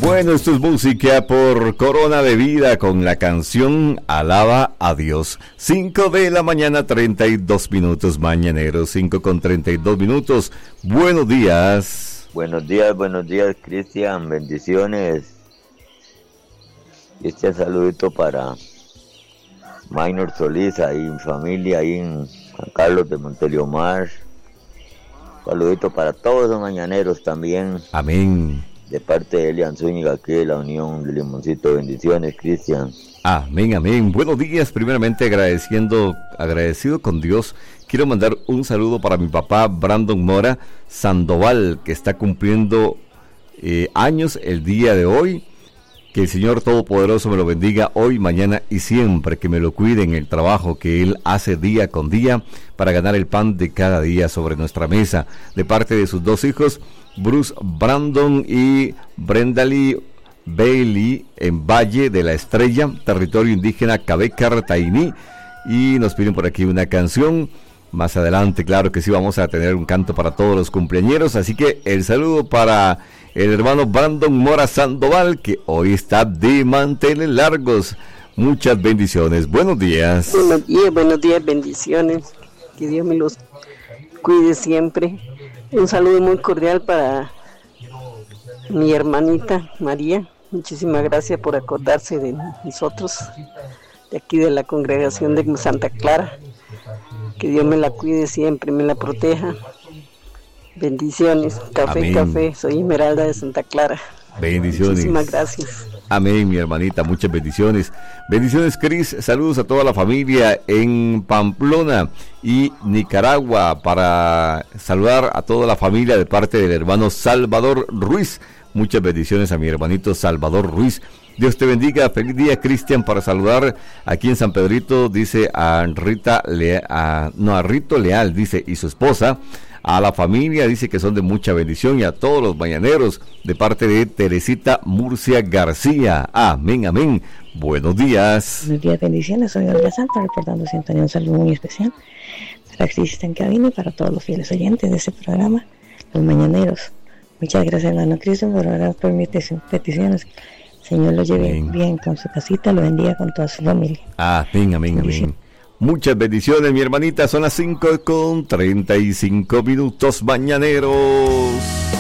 Bueno, esto es música por Corona de Vida con la canción Alaba a Dios. 5 de la mañana, 32 minutos, mañaneros, 5:32. Buenos días. Buenos días, Cristian, bendiciones. Y este saludito para Minor Solís, ahí en familia, ahí en San Carlos de Monteliomar. Saludito para todos los mañaneros también. Amén. De parte de Elian Zúñiga, aquí de la Unión de Limoncito. Bendiciones, Cristian. Amén, amén. Buenos días, primeramente agradecido con Dios. Quiero mandar un saludo para mi papá Brandon Mora Sandoval, que está cumpliendo años el día de hoy. Que el Señor Todopoderoso me lo bendiga hoy, mañana y siempre, que me lo cuide en el trabajo que Él hace día con día para ganar el pan de cada día sobre nuestra mesa. De parte de sus dos hijos, Bruce Brandon y Brendaly Bailey, en Valle de la Estrella, territorio indígena Cabecar Tainí. Y nos piden por aquí una canción. Más adelante, claro que sí, vamos a tener un canto para todos los cumpleañeros. Así que el saludo para el hermano Brandon Mora Sandoval, que hoy está de manteles largos. Muchas bendiciones. Buenos días. Buenos días, bendiciones. Que Dios me los cuide siempre. Un saludo muy cordial para mi hermanita María. Muchísimas gracias por acordarse de nosotros, de aquí de la congregación de Santa Clara. Que Dios me la cuide siempre, me la proteja. Bendiciones. Café, soy Esmeralda de Santa Clara. Bendiciones. Muchísimas gracias. Amén, mi hermanita, muchas bendiciones. Bendiciones, Cris. Saludos a toda la familia en Pamplona y Nicaragua, para saludar a toda la familia de parte del hermano Salvador Ruiz. Muchas bendiciones a mi hermanito Salvador Ruiz. Dios te bendiga. Feliz día, Cristian, para saludar aquí en San Pedrito, dice a Rito Leal, dice, y su esposa, a la familia, dice que son de mucha bendición, y a todos los mañaneros, de parte de Teresita Murcia García. Amén, amén. Buenos días. Buenos días, bendiciones. Soy Olga Santa, reportando siempre un saludo muy especial para que está en cabina y para todos los fieles oyentes de este programa, los mañaneros. Muchas gracias, hermano Cristian, por ahora por mis peticiones. Señor lo lleve bien con su casita, lo bendiga con toda su familia. Amén, amén, amén. Muchas bendiciones, mi hermanita. Son las 5:35, mañaneros.